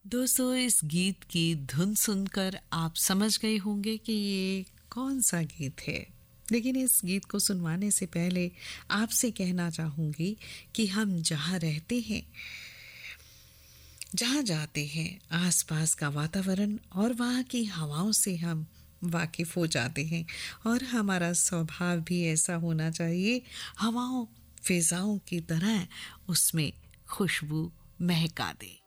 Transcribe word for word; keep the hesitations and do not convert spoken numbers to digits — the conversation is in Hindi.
दोस्तों, इस गीत की धुन सुनकर आप समझ गए होंगे कि ये कौन सा गीत है। लेकिन इस गीत को सुनवाने से पहले आपसे कहना चाहूँगी कि हम जहाँ रहते हैं, जहाँ जाते हैं, आसपास का वातावरण और वहाँ की हवाओं से हम वाकिफ़ हो जाते हैं और हमारा स्वभाव भी ऐसा होना चाहिए, हवाओं फिज़ाओं की तरह उसमें खुशबू महका दे।